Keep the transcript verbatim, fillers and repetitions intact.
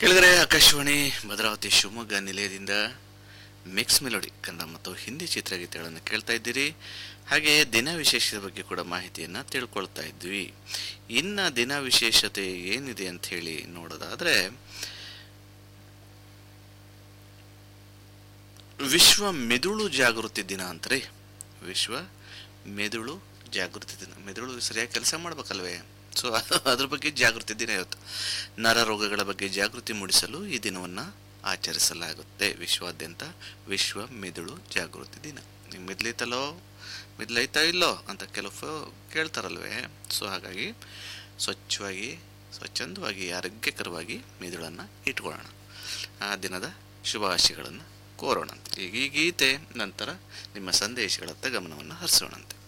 ಕೆಳಗಡೆ ಆಕಾಶವಾಣಿ ಭದ್ರಾವತಿ ಶಿವಮೊಗ್ಗ ನಿಲಯದಿಂದ mix melody Kannada ಮತ್ತು ಹಿಂದಿ ಚಿತ್ರಗೀತೆಗಳನ್ನು ಕೇಳ್ತಾ ಇದ್ದೀರಿ. ಹಾಗೆ ದಿನ ವಿಶೇಷದ ಬಗ್ಗೆ ಕೂಡ ಮಾಹಿತಿಯನ್ನು ತಿಳ್ಕೊಳ್ತಾ ಇದ್ವಿ. ಇನ್ನು ದಿನ ವಿಶೇಷತೆ ಏನಿದೆ ಅಂತ ಹೇಳಿ ನೋಡೋದಾದರೆ, ವಿಶ್ವ ಮೆದುಳು ಜಾಗೃತಿ ದಿನ ಅಂತ್ರಿ. ವಿಶ್ವ ಮೆದುಳು ಜಾಗೃತಿ ದಿನ. ಮೆದುಳು ಸರಿಯಾಗಿ ಕೆಲಸ ಮಾಡ್ಬೇಕಲ್ವೇ? ಸೊ ಅದ್ರ ಬಗ್ಗೆ ಜಾಗೃತಿ ದಿನ ಇವತ್ತು. ನರ ರೋಗಗಳ ಬಗ್ಗೆ ಜಾಗೃತಿ ಮೂಡಿಸಲು ಈ ದಿನವನ್ನು ಆಚರಿಸಲಾಗುತ್ತೆ ವಿಶ್ವಾದ್ಯಂತ. ವಿಶ್ವ ಮೆದುಳು ಜಾಗೃತಿ ದಿನ. ನಿಮ್ಗೆ ಮೆದ್ಲೈತಲ್ಲೋ ಮೆದ್ಲೈತಾ ಇಲ್ಲೋ ಅಂತ ಕೆಲವು ಕೇಳ್ತಾರಲ್ವೇ. ಸೊ ಹಾಗಾಗಿ ಸ್ವಚ್ಛವಾಗಿ ಸ್ವಚ್ಛಂದವಾಗಿ ಆರೋಗ್ಯಕರವಾಗಿ ಮೆದುಳನ್ನು ಇಟ್ಕೊಳ್ಳೋಣ. ಆ ದಿನದ ಶುಭಾಶಯಗಳನ್ನು ಕೋರೋಣಂತೆ. ಈಗ ಈ ಗೀತೆ ನಂತರ ನಿಮ್ಮ ಸಂದೇಶಗಳತ್ತ ಗಮನವನ್ನು ಹರಿಸೋಣಂತೆ.